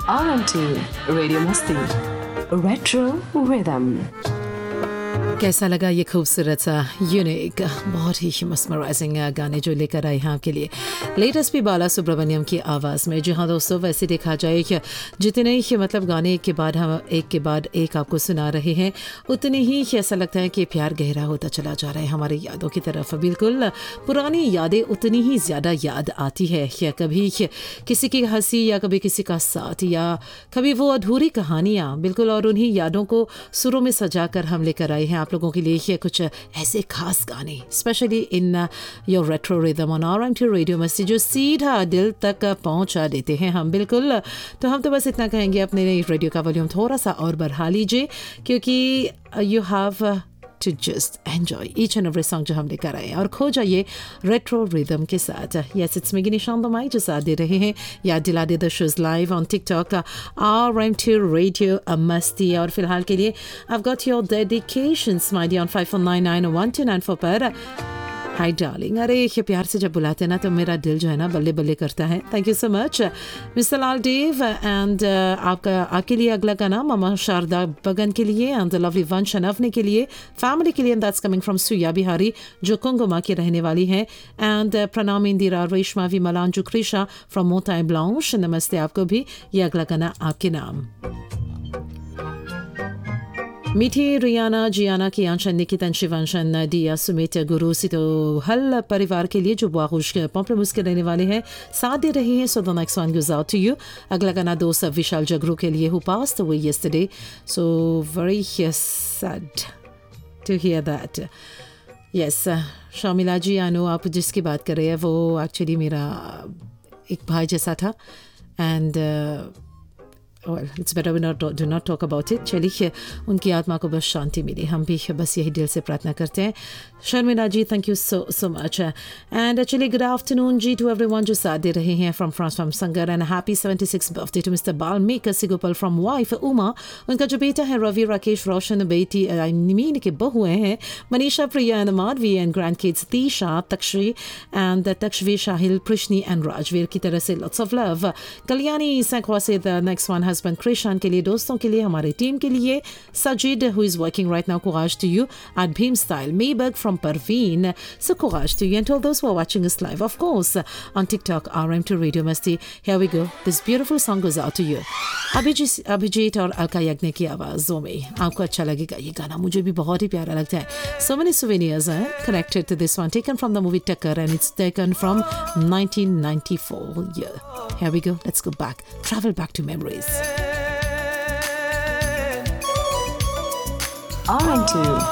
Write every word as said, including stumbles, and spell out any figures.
R M T Radio Masti Retro Rhythm। कैसा लगा ये खूबसूरत सा यूनिक बहुत ही मस्मराइजिंग गाने जो लेकर आए हैं आपके लिए। लेटेस्ट भी बाला सुब्रमण्यम की आवाज़ में। जी हाँ दोस्तों, वैसे देखा जाए कि जितने ही मतलब गाने एक के बाद हम एक के बाद एक आपको सुना रहे हैं, उतने ही ऐसा लगता है कि प्यार गहरा होता चला जा रहा है हमारी यादों की तरफ। बिल्कुल पुरानी यादें उतनी ही ज़्यादा याद आती है, या कभी किसी की हंसी या कभी किसी का साथ या कभी वो अधूरी कहानियाँ। बिल्कुल, और उन्हीं यादों को सुरों में सजा कर हम लेकर आए हैं आप लोगों के लिए ये कुछ ऐसे खास गाने, specially in your retro rhythm on RMT radio मस्ती, जो सीधा दिल तक पहुंचा देते हैं हम। बिल्कुल, तो हम तो बस इतना कहेंगे, अपने रेडियो का वॉल्यूम थोड़ा सा और बढ़ा लीजिए, क्योंकि you have to just enjoy each and every song जो हम लेकर आए हैं, और खो जाइए रेट्रो रिदम के साथ। यस, इट्स मेगी निशान दमाई जो साथ दे रहे हैं। याद दिला दे the shows live on TikTok R M T radio मस्ती। और फिलहाल के लिए I've got your dedications my dear on five four nine nine one two nine four पर हाय डार्लिंग। अरे ये प्यार से जब बुलाते हैं ना तो मेरा दिल जो है ना बल्ले बल्ले करता है। Thank you so much mister Lal Dev. And आपका आपके लिए अगला गाना मामा शारदा बगन के लिए एंड लवली वंश अनवने के लिए, फैमिली के लिए, दैट्स कमिंग फ्रॉम सुया बिहारी जो कुंगुमा की रहने वाली है। एंड प्रणाम इंदिरा रेशमा विमला अंजू कृषा फ्रॉम मोताई ब्लाउश, नमस्ते आपको भी। ये अगला गाना आपके नाम। मीठी रियाना जियाना की आंशन निकितन शिवांशन दिया सुमित गुरु सितो हल परिवार के लिए जो बुआखुश पॉम्पलेमुस के रहने वाले हैं, साथ दे रहे हैं। So the next one goes out to you. अगला गाना दोस्त विशाल जगरू के लिए, who passed away yesterday, so very sad to here that. Yes, शामिला जी आनो, आप जिसकी बात कर रहे हैं वो एक्चुअली मेरा एक भाई जैसा था। And well, it's better we not do not talk about it। चलिए, उनकी आत्मा को बस शांति मिली, हम भी बस यही दिल से प्रार्थना करते हैं। शर्मिला जी, thank you so so much. And actually good afternoon ji to everyone जो साथ दे रहे हैं from France from Sengar. And happy seventy six birthday to mister Balmik सिगोपल from wife Uma. उनका जो बेटा है रवि, राकेश, रोशन, बेटी मीन के बहुएं हैं मनीषा, प्रिया and Madhavi, and grand kids Tisha, तक्षवी and तक्षवी, Shahil, Krishni and Rajveer की तरह से लॉट्स ऑफ लव। कल्याणी सैकवा से the next one husband Krishna के लिए, दोस्तों के लिए, हमारे टीम के लिए, Sajid who is working right now, courage to you at Beam Style, Mayberg from Parveen, so courage to you, and to all those who are watching us live, of course, on TikTok, R M to Radio Masti. Here we go. This beautiful song goes out to you. Abhijit Abhijit और अलका याग्निक की आवाज़ों में आपको अच्छा लगेगा ये गाना, मुझे भी बहुत ही प्यारा लगता है। So many souvenirs are connected to this one, taken from the movie Takkar, and it's taken from nineteen ninety-four year. Here we go. Let's go back, travel back to memories. R M T